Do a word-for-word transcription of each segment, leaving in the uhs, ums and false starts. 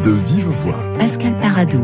De vive voix, Pascal Paradou.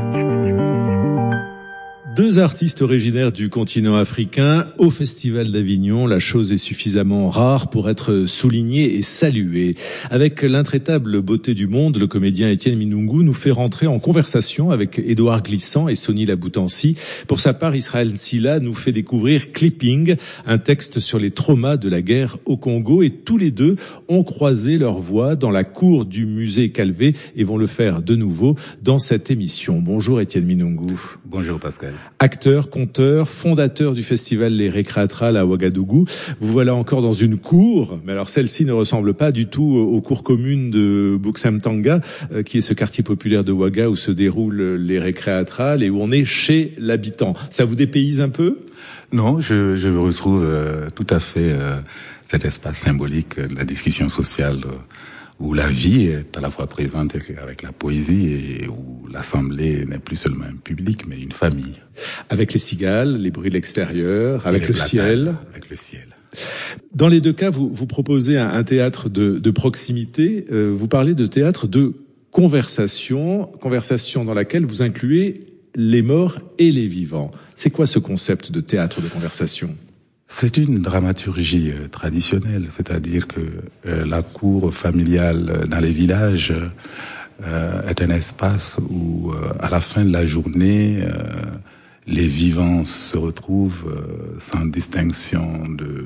Deux artistes originaires du continent africain au Festival d'Avignon. La chose est suffisamment rare pour être soulignée et saluée. Avec l'intraitable beauté du monde, le comédien Étienne Minungu nous fait rentrer en conversation avec Édouard Glissant et Sony Laboutancy. Pour sa part, Israël Nsila nous fait découvrir Clipping, un texte sur les traumas de la guerre au Congo. Et tous les deux ont croisé leurs voix dans la cour du musée Calvé et vont le faire de nouveau dans cette émission. Bonjour Étienne Minungu. Bonjour Pascal. Acteur, conteur, fondateur du festival Les Récréatrales à Ouagadougou. Vous voilà encore dans une cour, mais alors celle-ci ne ressemble pas du tout aux cours communes de Buxamtanga, qui est ce quartier populaire de Ouaga où se déroulent les Récréatrales et où on est chez l'habitant. Ça vous dépayse un peu ? Non, je, je retrouve euh, tout à fait euh, cet espace symbolique de la discussion sociale euh, où la vie est à la fois présente avec la poésie et où l'assemblée n'est plus seulement un public, mais une famille. Avec les cigales, les bruits de l'extérieur, avec le ciel. Avec le ciel. Dans les deux cas, vous, vous proposez un, un théâtre de, de proximité. Euh, vous parlez de théâtre de conversation, conversation dans laquelle vous incluez les morts et les vivants. C'est quoi ce concept de théâtre de conversation ? C'est une dramaturgie euh, traditionnelle, c'est-à-dire que euh, la cour familiale dans les villages euh, est un espace où, euh, à la fin de la journée, euh, les vivants se retrouvent euh, sans distinction de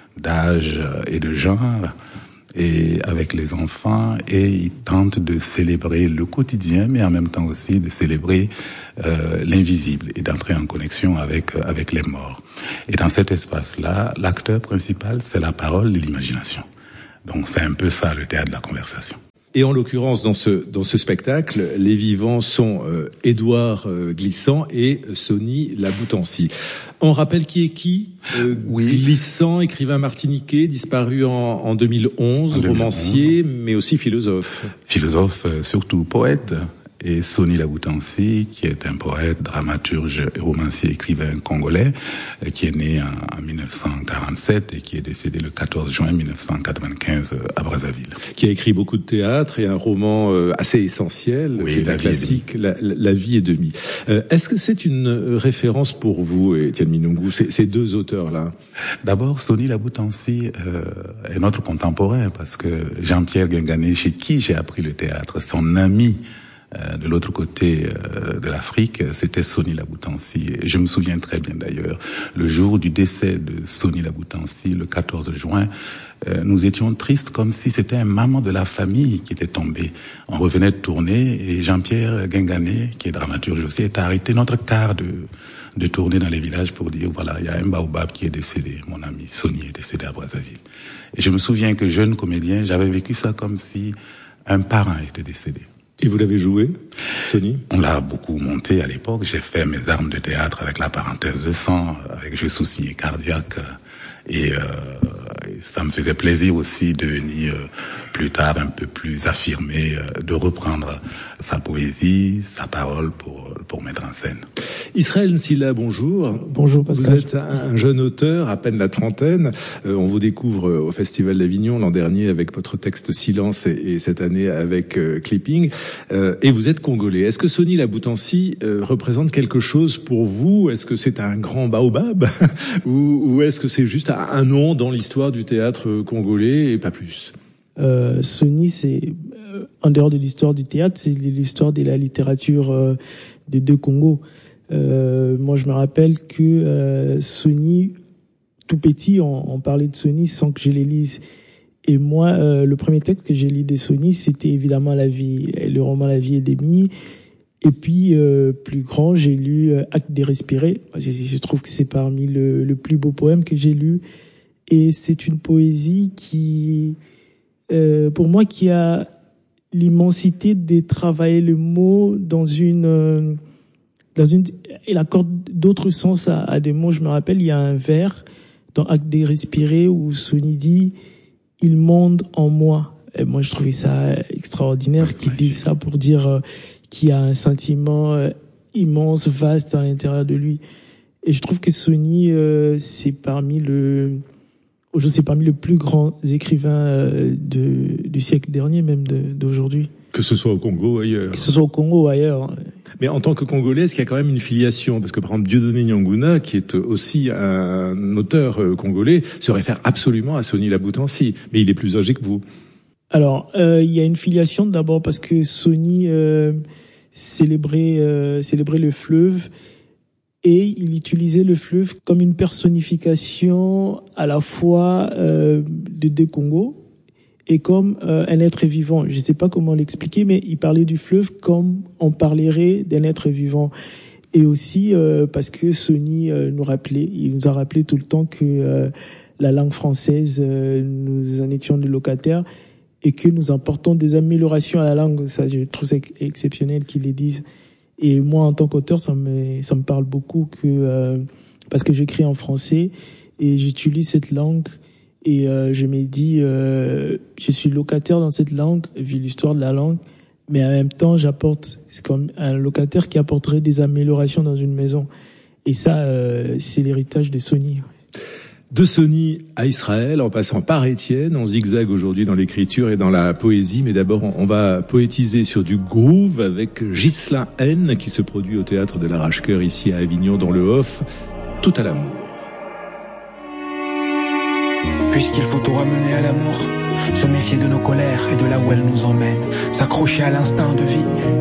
d'âge et de genre, et avec les enfants, et ils tentent de célébrer le quotidien, mais en même temps aussi de célébrer euh, l'invisible et d'entrer en connexion avec avec les morts. Et dans cet espace-là, l'acteur principal, c'est la parole et l'imagination. Donc c'est un peu ça le théâtre de la conversation. Et en l'occurrence, dans ce dans ce spectacle, les vivants sont euh, Édouard euh, Glissant et Sony Laboutancy. On rappelle qui est qui euh, Oui. Glissant, écrivain martiniquais, disparu en, en deux mille onze, en deux mille onze, romancier, mais aussi philosophe. Philosophe, euh, surtout poète. Et Sony Laboutancy, qui est un poète, dramaturge, romancier, écrivain congolais, qui est né en, en dix-neuf cent quarante-sept et qui est décédé le quatorze juin dix-neuf cent quatre-vingt-quinze à Brazzaville. Qui a écrit beaucoup de théâtre et un roman euh, assez essentiel, oui, qui est un classique, la, la, la vie est demie. Euh, est-ce que c'est une référence pour vous, Étienne Minungu, ces, ces deux auteurs-là ? D'abord, Sony Laboutancy euh, est notre contemporain, parce que Jean-Pierre Guingané, chez qui j'ai appris le théâtre, son ami, Euh, de l'autre côté euh, de l'Afrique, c'était Sony Laboutancy. Et je me souviens très bien d'ailleurs, le jour du décès de Sony Laboutancy, le quatorze juin, euh, nous étions tristes comme si c'était un maman de la famille qui était tombé. On revenait de tourner et Jean-Pierre Guingané, qui est dramaturge aussi, est arrêté notre quart de, de tournée dans les villages pour dire, voilà, il y a un baobab qui est décédé. Mon ami Sony est décédé à Brazzaville. Et je me souviens que jeune comédien, j'avais vécu ça comme si un parent était décédé. Et vous l'avez joué, Sony ? On l'a beaucoup monté à l'époque. J'ai fait mes armes de théâtre avec La Parenthèse de sang, avec Je sous-signé cardiaque. Et, euh, ça me faisait plaisir aussi de venir euh, plus tard un peu plus affirmé, euh, de reprendre sa poésie, sa parole pour, pour mettre en scène. Israël Nsila, bonjour. Bonjour Pascal. Vous êtes un jeune auteur, à peine la trentaine. Euh, on vous découvre au Festival d'Avignon l'an dernier avec votre texte Silence et, et cette année avec euh, Clipping. Euh, et vous êtes congolais. Est-ce que Sony Laboutancy euh, représente quelque chose pour vous ? Est-ce que c'est un grand baobab ou, ou est-ce que c'est juste un nom dans l'histoire du théâtre congolais et pas plus ? Euh, Sony, c'est euh, en dehors de l'histoire du théâtre, c'est l'histoire de la littérature euh, des deux Congos. Euh, moi, je me rappelle que euh, Sony, tout petit, on, on parlait de Sony sans que je les lise. Et moi, euh, le premier texte que j'ai lu de Sony, c'était évidemment la vie, le roman La vie est demie. Et puis, euh, plus grand, j'ai lu euh, Acte de respirer. Je, je trouve que c'est parmi le, le plus beau poème que j'ai lu. Et c'est une poésie qui, euh, pour moi, qui a l'immensité de travailler le mot dans une... Euh, dans une, il accorde d'autres sens à, à des mots. Je me rappelle, il y a un vers dans Acte de respirer où Sony dit « Il monte en moi ». Et moi, je trouvais ça extraordinaire ouais, qu'il dise ça pour dire euh, qu'il y a un sentiment euh, immense, vaste à l'intérieur de lui. Et je trouve que Sony, euh, c'est parmi le, aujourd'hui, c'est parmi les plus grands écrivains euh, de, du siècle dernier, même de, d'aujourd'hui. Que Que ce soit au Congo ou ailleurs. Que ce soit au Congo ou ailleurs. Mais en tant que Congolais, est-ce qu'il y a quand même une filiation? Parce que par exemple, Dieudonné Nyanguna, qui est aussi un auteur congolais, se réfère absolument à Sony Laboutansi. Mais il est plus âgé que vous. Alors, euh, il y a une filiation d'abord parce que Sony euh, célébrait, euh, célébrait le fleuve et il utilisait le fleuve comme une personnification à la fois euh, de deux Congos et comme euh, un être vivant. Je ne sais pas comment l'expliquer, mais il parlait du fleuve comme on parlerait d'un être vivant. Et aussi euh, parce que Sony euh, nous rappelait, il nous a rappelé tout le temps que euh, la langue française, euh, nous en étions des locataires et que nous apportons des améliorations à la langue. Ça, je trouve ça exceptionnel qu'ils les disent. Et moi, en tant qu'auteur, ça me, ça me parle beaucoup que, euh, parce que j'écris en français et j'utilise cette langue et euh, je me dis, euh, je suis locataire dans cette langue, vu l'histoire de la langue, mais en même temps, j'apporte, c'est comme un locataire qui apporterait des améliorations dans une maison. Et ça, euh, c'est l'héritage de Sony. De Sony à Israël, en passant par Étienne, on zigzague aujourd'hui dans l'écriture et dans la poésie, mais d'abord on va poétiser sur du groove avec Ghislain N qui se produit au théâtre de l'Arrache-Cœur ici à Avignon dans le Off, Tout à l'amour. Puisqu'il faut tout ramener à l'amour, se méfier de nos colères et de là où elles nous emmènent, s'accrocher à l'instinct de vie,